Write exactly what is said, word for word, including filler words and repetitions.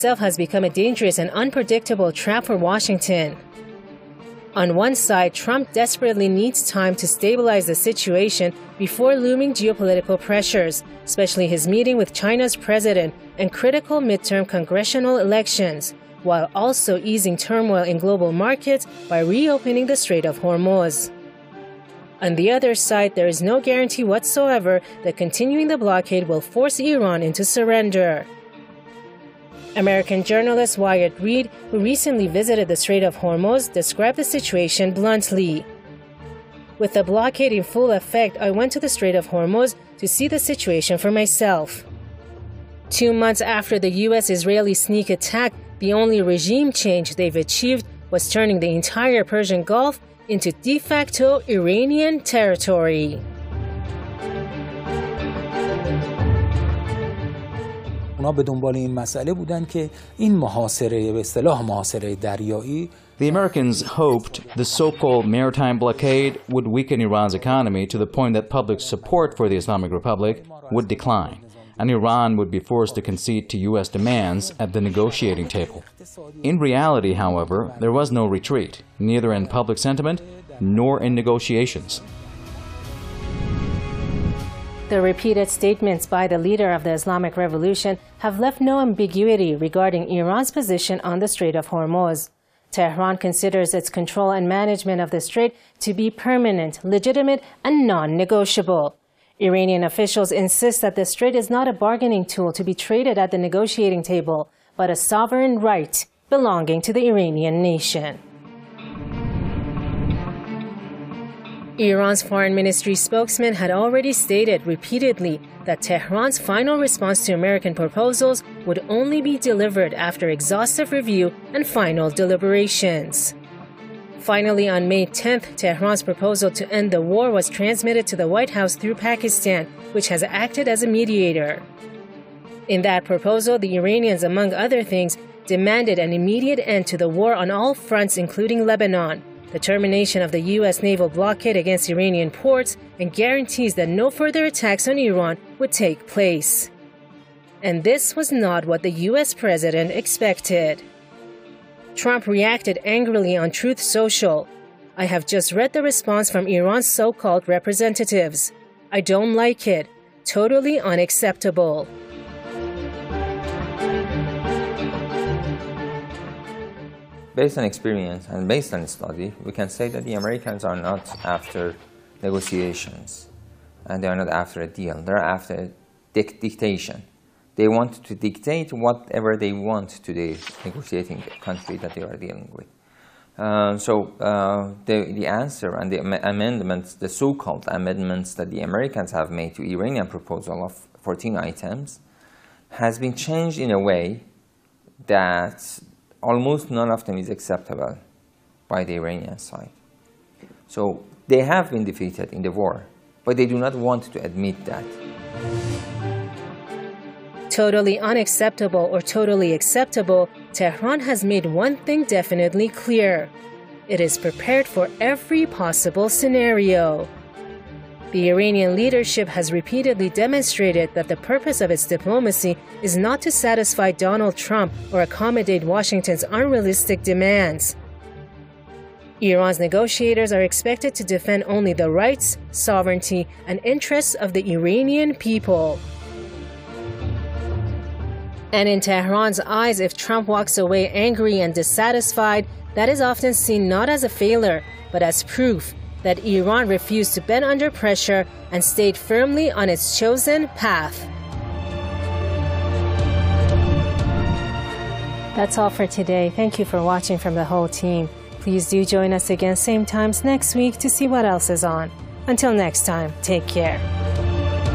itself has become a dangerous and unpredictable trap for Washington. On one side, Trump desperately needs time to stabilize the situation before looming geopolitical pressures, especially his meeting with China's president and critical midterm congressional elections, while also easing turmoil in global markets by reopening the Strait of Hormuz. On the other side, there is no guarantee whatsoever that continuing the blockade will force Iran into surrender. American journalist Wyatt Reed, who recently visited the Strait of Hormuz, described the situation bluntly. With the blockade in full effect, I went to the Strait of Hormuz to see the situation for myself. Two months after the U S-Israeli sneak attack, the only regime change they've achieved was turning the entire Persian Gulf into de facto Iranian territory. اونا به دنبال این مسئله بودن که این محاصره به اصطلاح محاصره دریایی. The Americans hoped the so-called maritime blockade would weaken Iran's economy to the point that public support for the Islamic Republic would decline, and Iran would be forced to concede to U S demands at the negotiating table. In reality, however, there was no retreat, neither in public sentiment nor in negotiations. The repeated statements by the leader of the Islamic Revolution have left no ambiguity regarding Iran's position on the Strait of Hormuz. Tehran considers its control and management of the strait to be permanent, legitimate, and non-negotiable. Iranian officials insist that the strait is not a bargaining tool to be traded at the negotiating table, but a sovereign right belonging to the Iranian nation. Iran's foreign ministry spokesman had already stated repeatedly that Tehran's final response to American proposals would only be delivered after exhaustive review and final deliberations. Finally, on May tenth, Tehran's proposal to end the war was transmitted to the White House through Pakistan, which has acted as a mediator. In that proposal, the Iranians, among other things, demanded an immediate end to the war on all fronts, including Lebanon, the termination of the U S naval blockade against Iranian ports, and guarantees that no further attacks on Iran would take place. And this was not what the U S president expected. Trump reacted angrily on Truth Social. I have just read the response from Iran's so-called representatives. I don't like it. Totally unacceptable. Based on experience and based on study, we can say that the Americans are not after negotiations and they are not after a deal. They're after dic dictation. They want to dictate whatever they want to the negotiating country that they are dealing with. Uh, so uh, the, the answer and the am amendments, the so-called amendments that the Americans have made to Iranian proposal of fourteen items has been changed in a way that almost none of them is acceptable by the Iranian side. So they have been defeated in the war, but they do not want to admit that. Totally unacceptable or totally acceptable, Tehran has made one thing definitely clear. It is prepared for every possible scenario. The Iranian leadership has repeatedly demonstrated that the purpose of its diplomacy is not to satisfy Donald Trump or accommodate Washington's unrealistic demands. Iran's negotiators are expected to defend only the rights, sovereignty, and interests of the Iranian people. And in Tehran's eyes, if Trump walks away angry and dissatisfied, that is often seen not as a failure, but as proof that Iran refused to bend under pressure and stayed firmly on its chosen path. That's all for today. Thank you for watching from the whole team. Please do join us again same times next week to see what else is on. Until next time, take care.